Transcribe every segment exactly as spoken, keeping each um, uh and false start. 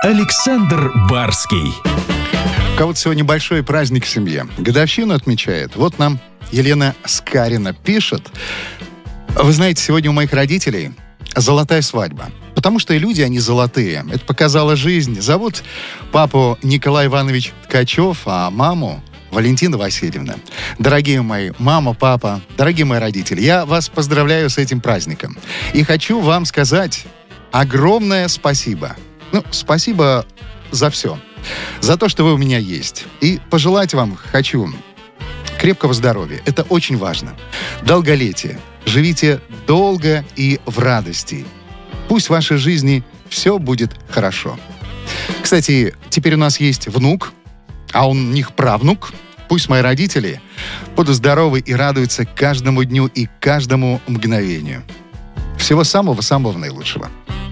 Александр Барский. У кого-то сегодня большой праздник в семье. Годовщину отмечает. Вот нам Елена Скарина пишет. Вы знаете, сегодня у моих родителей золотая свадьба. Потому что и люди, они золотые. Это показала жизнь. Зовут папу Николай Иванович Ткачев, а маму Валентина Васильевна. Дорогие мои мама, папа, дорогие мои родители, я вас поздравляю с этим праздником. И хочу вам сказать огромное спасибо. Ну, спасибо за все. За то, что вы у меня есть. И пожелать вам хочу крепкого здоровья. Это очень важно. Долголетие. Живите долго и в радости. Пусть в вашей жизни все будет хорошо. Кстати, теперь у нас есть внук, а у них правнук. Пусть мои родители будут здоровы и радуются каждому дню и каждому мгновению. Всего самого-самого наилучшего.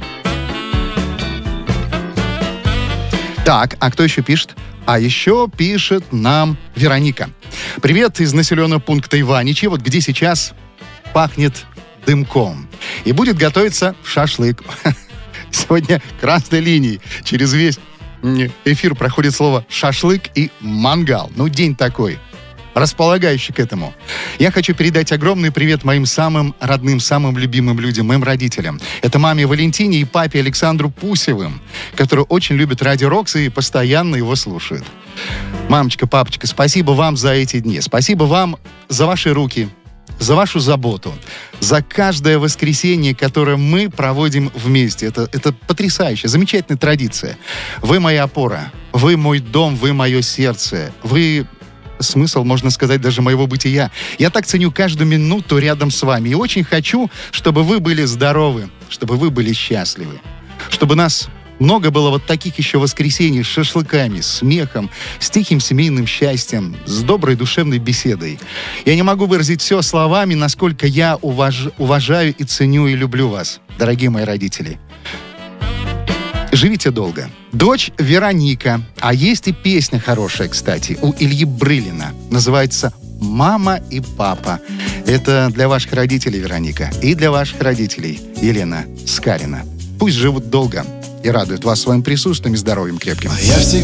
Так, а кто еще пишет? А еще пишет нам Вероника. Привет из населенного пункта Иваничи, вот где сейчас пахнет дымком. И будет готовиться шашлык. Сегодня красной линией через весь эфир проходит слово «шашлык» и «мангал». Ну, день такой, располагающий к этому. Я хочу передать огромный привет моим самым родным, самым любимым людям, моим родителям. Это маме Валентине и папе Александру Пусевым, которые очень любят Радио Рокс и постоянно его слушают. Мамочка, папочка, спасибо вам за эти дни. Спасибо вам за ваши руки, за вашу заботу, за каждое воскресенье, которое мы проводим вместе. Это, это потрясающая, замечательная традиция. Вы моя опора, вы мой дом, вы мое сердце, вы смысл, можно сказать, даже моего бытия. Я так ценю каждую минуту рядом с вами и очень хочу, чтобы вы были здоровы, чтобы вы были счастливы, чтобы нас много было вот таких еще воскресений с шашлыками, с смехом, с тихим семейным счастьем, с доброй душевной беседой. Я не могу выразить все словами, насколько я уваж... уважаю и ценю и люблю вас, дорогие мои родители. Живите долго. Дочь Вероника. А есть и песня хорошая, кстати, у Ильи Брылина. Называется «Мама и папа». Это для ваших родителей, Вероника, и для ваших родителей, Елена Скарина. Пусть живут долго и радуют вас своим присутствием и здоровьем крепким.